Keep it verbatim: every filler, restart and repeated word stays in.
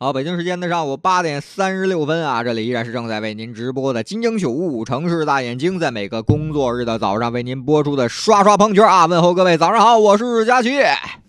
好，北京时间的上午八点三十六分啊，这里依然是正在为您直播的金鹰九五五城市大眼睛，在每个工作日的早上为您播出的刷刷朋友圈啊，问候各位早上好，我是佳琪。